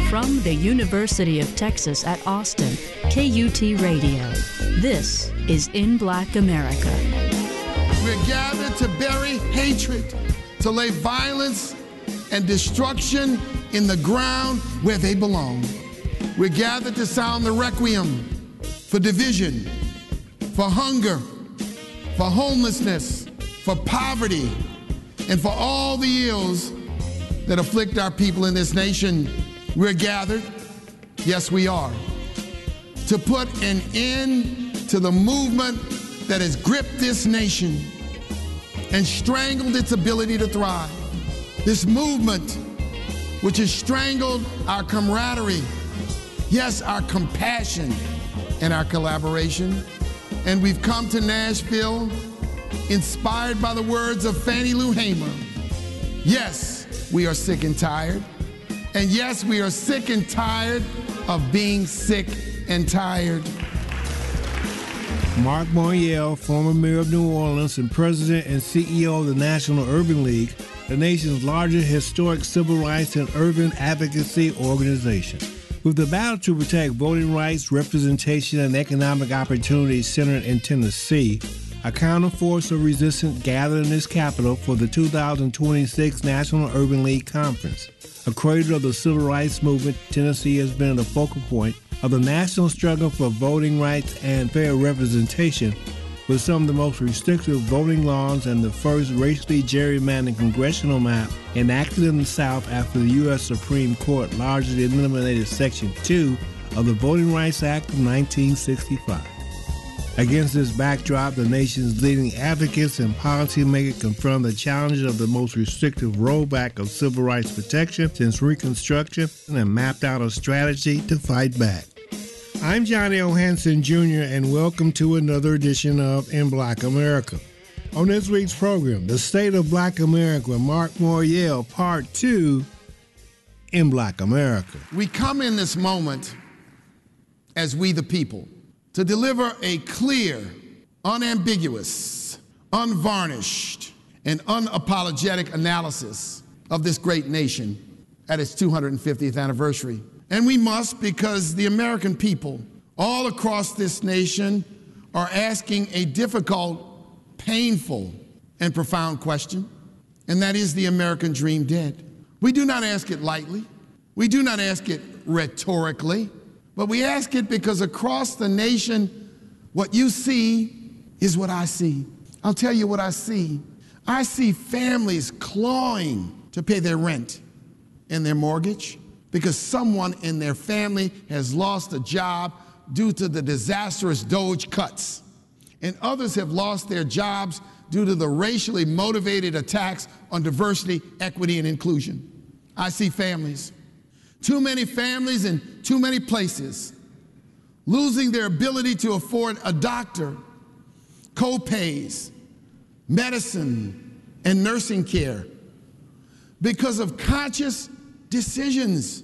From the University of Texas at Austin, KUT Radio. This is In Black America. We're gathered to bury hatred, to lay violence and destruction in the ground where they belong. We're gathered to sound the requiem for division, for hunger, for homelessness, for poverty, and for all the ills that afflict our people in this nation. We're gathered, yes we are, to put an end to the movement that has gripped this nation and strangled its ability to thrive. This movement which has strangled our camaraderie, yes, our compassion and our collaboration. And we've come to Nashville inspired by the words of Fannie Lou Hamer. Yes, we are sick and tired. And yes, we are sick and tired of being sick and tired. Mark Morial, former mayor of New Orleans and president and CEO of the National Urban League, the nation's largest historic civil rights and urban advocacy organization. With the battle to protect voting rights, representation, and economic opportunities centered in Tennessee, a counterforce of resistance gathered in this capital for the 2026 National Urban League Conference. A cradle of the civil rights movement, Tennessee has been the focal point of the national struggle for voting rights and fair representation, with some of the most restrictive voting laws and the first racially gerrymandered congressional map enacted in the South after the U.S. Supreme Court largely eliminated Section 2 of the Voting Rights Act of 1965. Against this backdrop, the nation's leading advocates and policymakers confront the challenges of the most restrictive rollback of civil rights protection since Reconstruction and mapped out a strategy to fight back. I'm Johnny O. Hanson Jr., and welcome to another edition of In Black America. On this week's program, The State of Black America, Mark Morial, Part 2, In Black America. We come in this moment as we the people to deliver a clear, unambiguous, unvarnished, and unapologetic analysis of this great nation at its 250th anniversary. And we must, because the American people all across this nation are asking a difficult, painful, and profound question, and that is the American dream dead? We do not ask it lightly. We do not ask it rhetorically, but we ask it because across the nation, what you see is what I see. I'll tell you what I see. I see families clawing to pay their rent and their mortgage because someone in their family has lost a job due to the disastrous DOGE cuts. And others have lost their jobs due to the racially motivated attacks on diversity, equity, and inclusion. I see families, too many families in too many places, losing their ability to afford a doctor, co-pays, medicine, and nursing care because of conscious decisions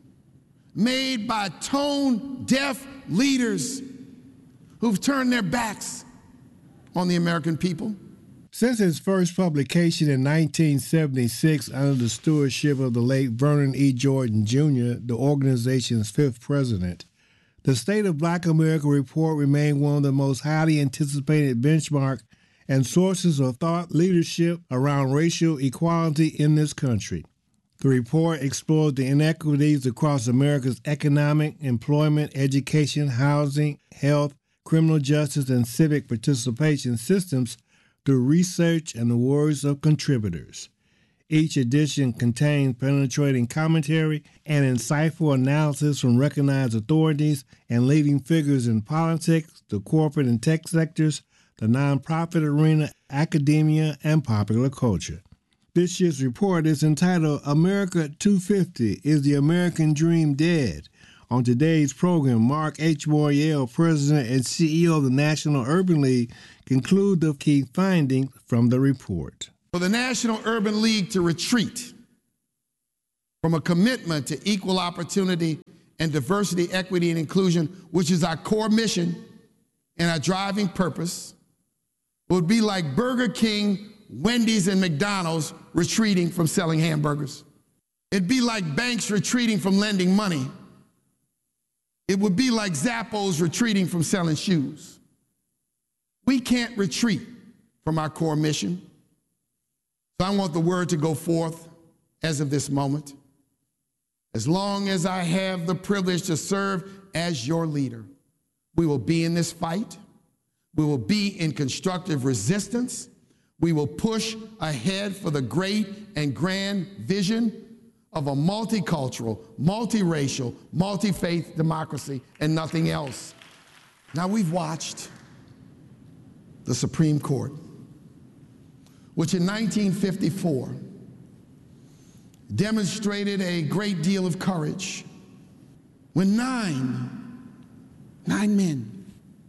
made by tone-deaf leaders who've turned their backs on the American people. Since its first publication in 1976 under the stewardship of the late Vernon E. Jordan, Jr., the organization's fifth president, the State of Black America report remained one of the most highly anticipated benchmark and sources of thought leadership around racial equality in this country. The report explored the inequities across America's economic, employment, education, housing, health, criminal justice, and civic participation systems through research and the words of contributors. Each edition contains penetrating commentary and insightful analysis from recognized authorities and leading figures in politics, the corporate and tech sectors, the nonprofit arena, academia, and popular culture. This year's report is entitled America 250, Is the American Dream Dead? On today's program, Mark H. Morial, President and CEO of the National Urban League, conclude the key findings from the report. For the National Urban League to retreat from a commitment to equal opportunity and diversity, equity, and inclusion, which is our core mission and our driving purpose, would be like Burger King, Wendy's, and McDonald's retreating from selling hamburgers. It'd be like banks retreating from lending money. It would be like Zappos retreating from selling shoes. We can't retreat from our core mission. So I want the word to go forth as of this moment. As long as I have the privilege to serve as your leader, we will be in this fight. We will be in constructive resistance. We will push ahead for the great and grand vision of a multicultural, multiracial, multi-faith democracy and nothing else. Now, we've watched the Supreme Court, which in 1954 demonstrated a great deal of courage when nine men,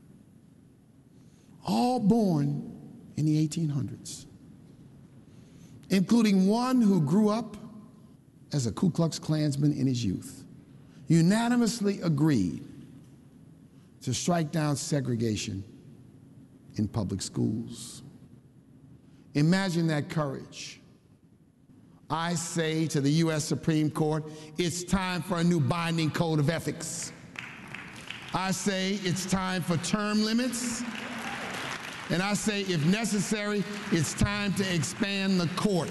all born in the 1800s, including one who grew up as a Ku Klux Klansman in his youth, unanimously agreed to strike down segregation in public schools. Imagine that courage. I say to the U.S. Supreme Court, it's time for a new binding code of ethics. I say it's time for term limits. And I say, if necessary, it's time to expand the court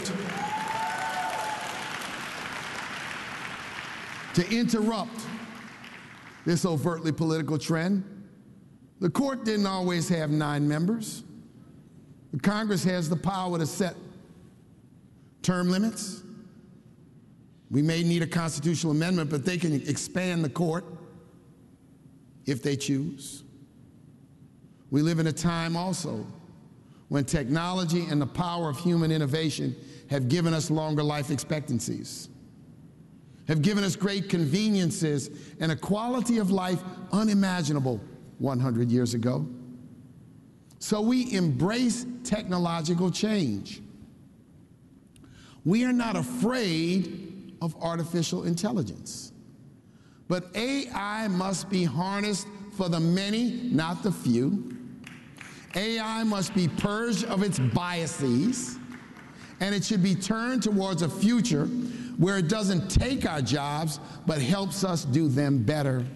to interrupt this overtly political trend. The court didn't always have 9 members. The Congress has the power to set term limits. We may need a constitutional amendment, but they can expand the court if they choose. We live in a time also when technology and the power of human innovation have given us longer life expectancies, have given us great conveniences and a quality of life unimaginable 100 years ago. So we embrace technological change. We are not afraid of artificial intelligence, but AI must be harnessed for the many, not the few. AI must be purged of its biases, and it should be turned towards a future where it doesn't take our jobs, but helps us do them better.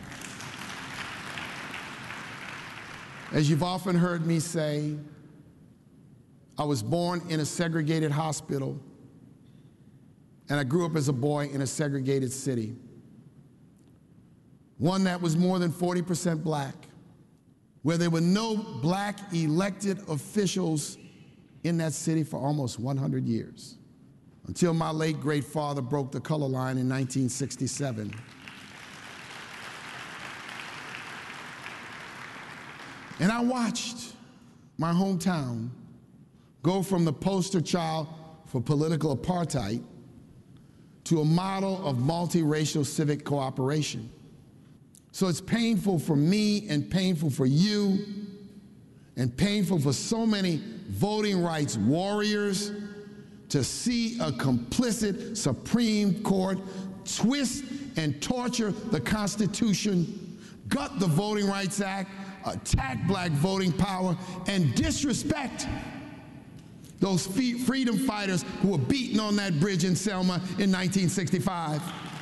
As you've often heard me say, I was born in a segregated hospital, and I grew up as a boy in a segregated city, one that was more than 40% black, where there were no black elected officials in that city for almost 100 years, until my late great father broke the color line in 1967. And I watched my hometown go from the poster child for political apartheid to a model of multiracial civic cooperation. So it's painful for me and painful for you and painful for so many voting rights warriors to see a complicit Supreme Court twist and torture the Constitution, gut the Voting Rights Act, attack black voting power, and disrespect those freedom fighters who were beaten on that bridge in Selma in 1965.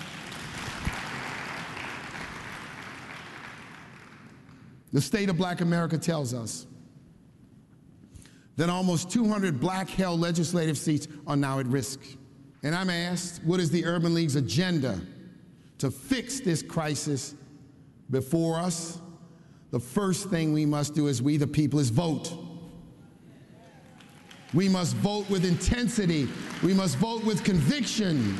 The state of Black America tells us that almost 200 black-held legislative seats are now at risk. And I'm asked, what is the Urban League's agenda to fix this crisis before us? The first thing we must do as we the people is vote. We must vote with intensity. We must vote with conviction.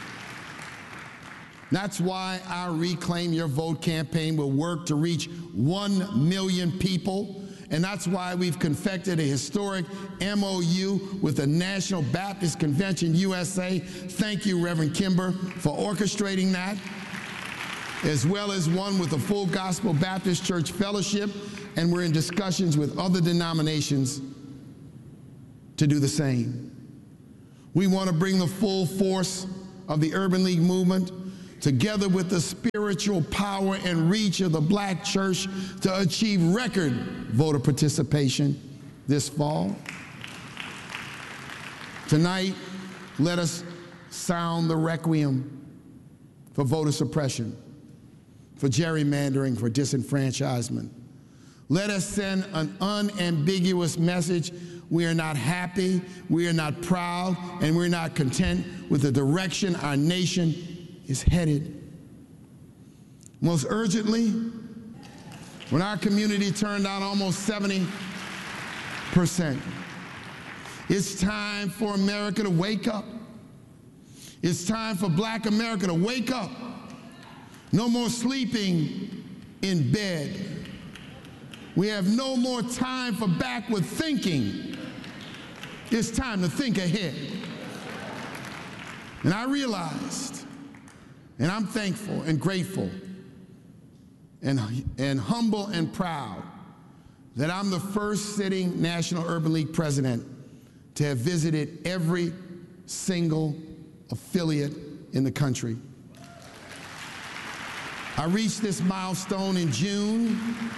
That's why our Reclaim Your Vote campaign will work to reach 1 million people. And that's why we've confected a historic MOU with the National Baptist Convention USA. Thank you, Reverend Kimber, for orchestrating that, as well as one with the Full Gospel Baptist Church Fellowship. And we're in discussions with other denominations to do the same. We want to bring the full force of the Urban League movement together with the spiritual power and reach of the black church to achieve record voter participation this fall. Tonight, let us sound the requiem for voter suppression, for gerrymandering, for disenfranchisement. Let us send an unambiguous message. We are not happy, we are not proud, and we're not content with the direction our nation is headed. Most urgently, when our community turned out almost 70%, it's time for America to wake up. It's time for Black America to wake up. No more sleeping in bed. We have no more time for backward thinking. It's time to think ahead. And I realized, and I'm thankful and grateful and humble and proud that I'm the first sitting National Urban League president to have visited every single affiliate in the country. I reached this milestone in June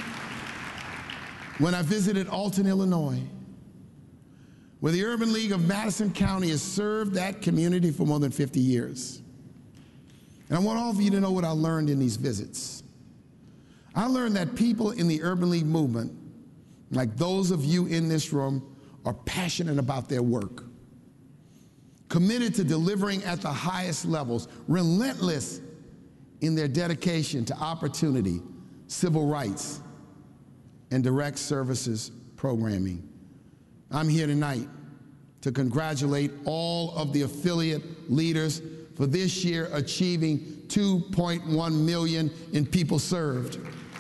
when I visited Alton, Illinois, where the Urban League of Madison County has served that community for more than 50 years. And I want all of you to know what I learned in these visits. I learned that people in the Urban League movement, like those of you in this room, are passionate about their work, committed to delivering at the highest levels, relentless in their dedication to opportunity, civil rights, and direct services programming. I'm here tonight to congratulate all of the affiliate leaders for this year achieving 2.1 million in people served.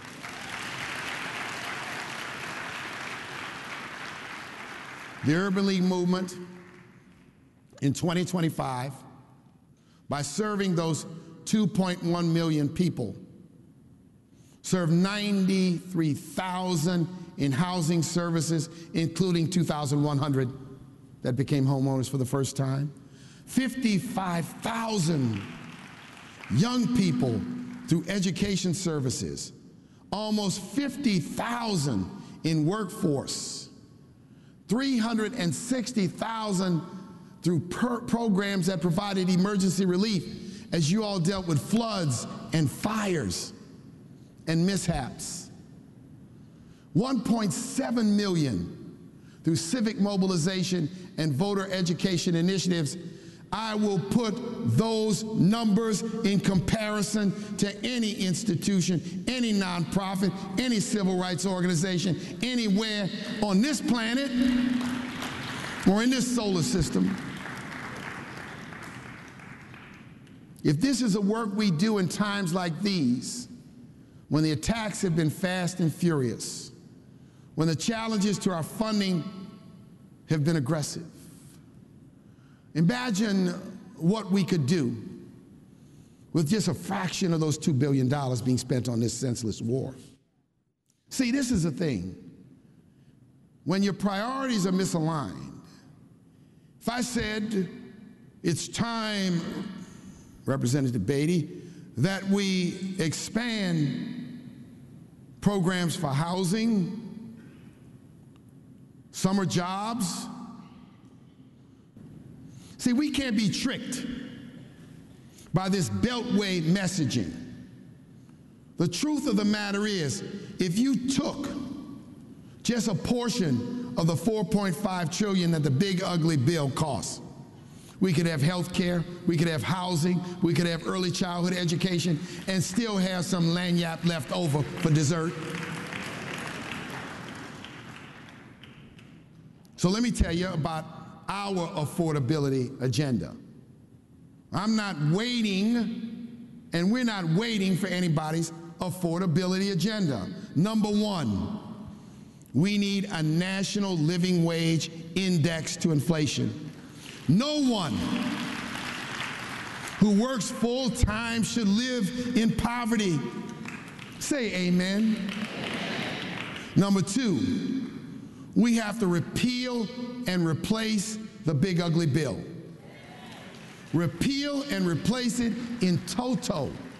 The Urban League movement in 2025, by serving those 2.1 million people, served 93,000 in housing services, including 2,100 that became homeowners for the first time, 55,000 young people through education services, almost 50,000 in workforce, 360,000 through programs that provided emergency relief as you all dealt with floods and fires and mishaps. 1.7 million through civic mobilization and voter education initiatives. I will put those numbers in comparison to any institution, any nonprofit, any civil rights organization, anywhere on this planet or in this solar system. If this is the work we do in times like these, when the attacks have been fast and furious, when the challenges to our funding have been aggressive, imagine what we could do with just a fraction of those $2 billion being spent on this senseless war. See, this is the thing. When your priorities are misaligned, if I said it's time, Representative Beatty, that we expand programs for housing, summer jobs. See, we can't be tricked by this beltway messaging. The truth of the matter is, if you took just a portion of the $4.5 trillion that the big ugly bill costs, we could have health care, we could have housing, we could have early childhood education, and still have some lagniappe left over for dessert. So let me tell you about our affordability agenda. I'm not waiting, and we're not waiting for anybody's affordability agenda. Number one, we need a national living wage index to inflation. No one who works full-time should live in poverty. Say amen. Number two, we have to repeal and replace the big ugly bill. Repeal and replace it in toto.